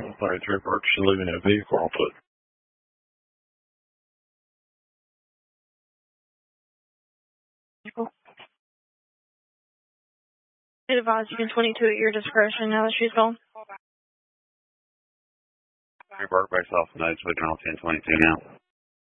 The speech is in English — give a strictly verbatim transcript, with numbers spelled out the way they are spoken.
Like three parts to leaving a vehicle on foot. I'd advise you can twenty-two at your discretion now that she's gone. Three park backs off nine, so we can all ten twenty-two now.